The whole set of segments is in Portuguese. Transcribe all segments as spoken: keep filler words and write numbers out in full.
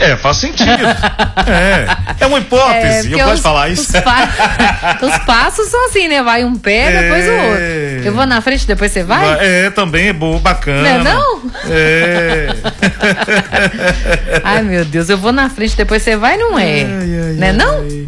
É, faz sentido. é. é uma hipótese, é, eu gosto de falar isso. Os, pa... os passos são assim, né? Vai um pé, é... depois o outro. Eu vou na frente, depois você vai? É, também é bom, bacana. Não é não? É. Ai, meu Deus, eu vou na frente, depois você vai, não é? Ai, ai, não é não? Ai.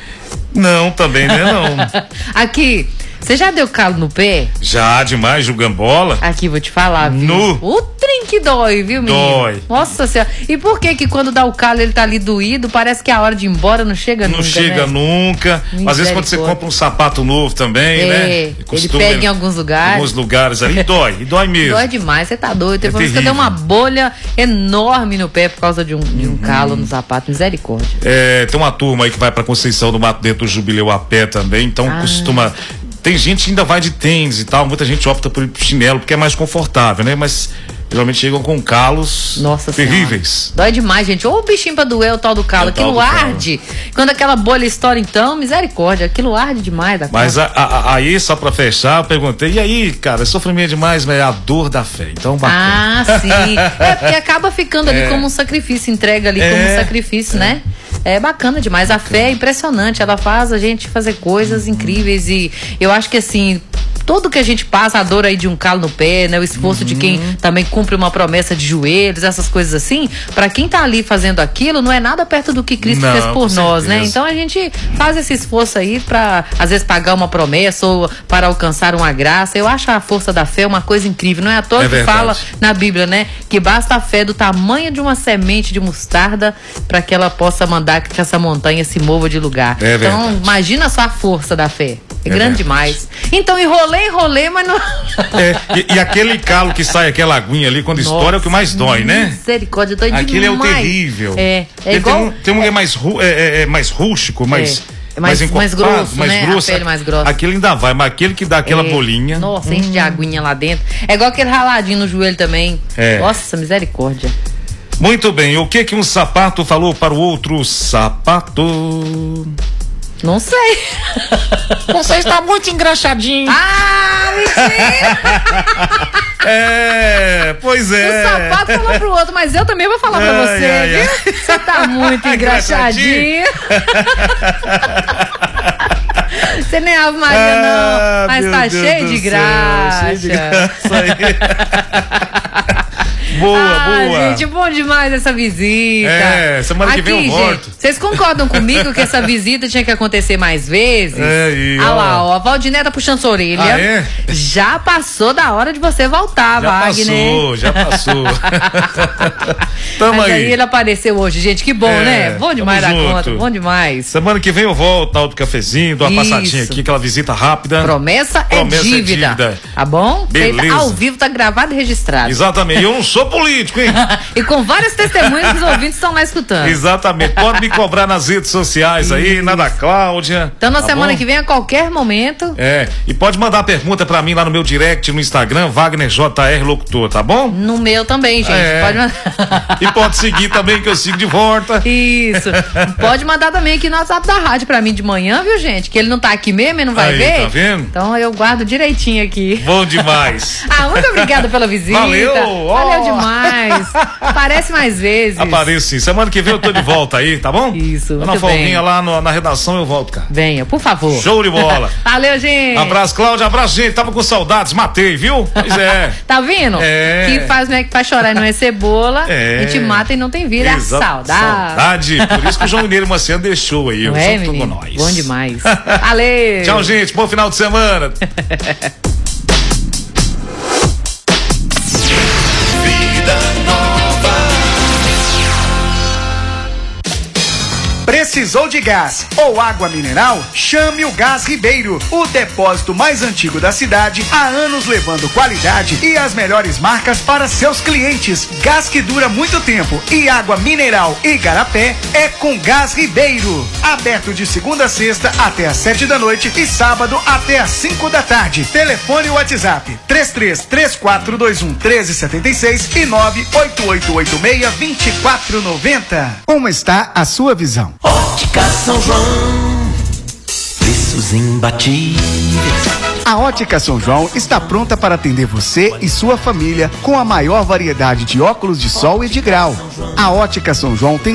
Não, também não é não. Aqui, você já deu calo no pé? Já, demais, jogando bola. Aqui, vou te falar, viu? No. O trem que dói, viu, menino? Dói. Nossa Senhora. E por que que quando dá o calo ele tá ali doído, parece que a hora de ir embora não chega não nunca, Não chega né? nunca. Às vezes quando você compra um sapato novo também, é, né? Ele pega em alguns lugares. Em alguns lugares ali, dói, e dói mesmo. Dói demais, você tá doido. Teve é uma vez que eu dei uma bolha enorme no pé por causa de um, de um uhum. calo no sapato, misericórdia. É, tem uma turma aí que vai pra Conceição do Mato Dentro do Jubileu a pé também, então ah. costuma... Tem gente que ainda vai de tênis e tal, muita gente opta por chinelo porque é mais confortável, né? Mas geralmente chegam com calos Nossa terríveis. Senhora. Dói demais, gente. Ô, bichinho pra doer o tal do calo. É aquilo do arde. Calo. Quando aquela bolha estoura, então, misericórdia. Aquilo arde demais. Da mas a, a, aí, só pra fechar, eu perguntei, e aí, cara, sofrimento demais, mas é a dor da fé. Então, bacana. Ah, sim. É, porque acaba ficando ali é. como um sacrifício, entrega ali é. como um sacrifício, é. né? É bacana demais. A fé é impressionante. Ela faz a gente fazer coisas incríveis e eu acho que assim, tudo que a gente passa, a dor aí de um calo no pé, né? O esforço uhum. de quem também cumpre uma promessa de joelhos, essas coisas assim, pra quem tá ali fazendo aquilo, não é nada perto do que Cristo não, fez por nós, certeza. né? Então a gente faz esse esforço aí pra, às vezes, pagar uma promessa ou para alcançar uma graça. Eu acho a força da fé uma coisa incrível. Não é à toa é que verdade. fala na Bíblia, né? Que basta a fé do tamanho de uma semente de mostarda pra que ela possa mandar que essa montanha se mova de lugar. É então, verdade. imagina só a força da fé. É, é grande verdade. demais. Então, enrolei, enrolei, mas não. É, e, e aquele calo que sai, aquela aguinha ali, quando Nossa, estoura, é o que mais dói, né? Misericórdia, dói Aquele demais. é o terrível. É, é igual. Tem um, tem um é, é, mais, ru, é, é mais rústico, mais. É mais, mais, mais grosso, mais né? grosso. A pele mais grossa. Aquele ainda vai, mas aquele que dá aquela é. bolinha. Nossa, enche hum. de aguinha lá dentro. É igual aquele raladinho no joelho também. É. Nossa, misericórdia. Muito bem, o que que um sapato falou para o outro sapato? Não sei. Você está muito engraxadinho. Ah, mentira! É, pois é. O sapato falou pro outro, mas eu também vou falar ai, pra você, ai, viu? Ai. Você tá muito engraxadinho. Você nem é Ave Maria, ah, não. Mas tá Deus cheio de graça. Cheio de graça aí. Boa, ah, boa. Gente, bom demais essa visita. É, semana Aqui, que vem eu volto. Vocês concordam comigo que essa visita tinha que acontecer mais vezes? É, e, ah lá, ó, a Valdiné tá puxando sua orelha. Ah, é? Já passou da hora de você voltar, já Wagner. Passou, já passou, Tamo Mas aí. aí ele apareceu hoje, gente, que bom, é, né? Bom demais da conta, bom demais. Semana que vem eu volto, tal do cafezinho, dou uma Isso. passadinha aqui, aquela visita rápida. Promessa, Promessa é, dívida. é dívida. Tá bom? Beleza. Ao vivo, tá gravado e registrado. Exatamente, eu não sou político, hein? E com várias testemunhas que os ouvintes estão lá escutando. Exatamente. Pode me cobrar nas redes sociais aí, na da Cláudia. Então na tá semana bom? que vem, a qualquer momento. É. E pode mandar pergunta pra mim lá no meu direct no Instagram, Wagner J R Locutor, tá bom? No meu também, gente. É. Pode mandar. E pode seguir também, que eu sigo de volta. Isso. Pode mandar também aqui no WhatsApp da rádio pra mim de manhã, viu, gente? Que ele não tá aqui mesmo, ele não vai aí, ver. Tá vendo? Então eu guardo direitinho aqui. Bom demais. Ah, muito obrigada pela visita. Valeu. Valeu demais. Aparece mais vezes. Apareço sim. Semana que vem eu tô de volta aí, tá bom? Isso. Tô na folguinha lá no, na redação, eu volto, cara. Venha, por favor. Show de bola. Valeu, gente. Abraço, Cláudia. Abraço, gente. Tava com saudades, matei, viu? Pois é. Tá vendo? É. Que faz, né, que faz chorar e não é cebola. É. A gente mata e não tem vida. É saudade. Saudade. Por isso que o João Mineiro Maciano deixou aí. Não eu é, junto menino? com nós. Bom demais. Valeu. Tchau, gente. Bom final de semana. Precisou de gás ou água mineral? Chame o Gás Ribeiro, o depósito mais antigo da cidade, há anos levando qualidade e as melhores marcas para seus clientes. Gás que dura muito tempo e água mineral e garapé é com Gás Ribeiro. Aberto de segunda a sexta até às sete da noite e sábado até às cinco da tarde. Telefone e WhatsApp três três três quatro dois um um três sete seis e nove oito oito oito seis dois quatro nove zero. Como está a sua visão? Ótica São João, preços imbatíveis. A Ótica São João está pronta para atender você e sua família com a maior variedade de óculos de sol e de grau. A Ótica São João tem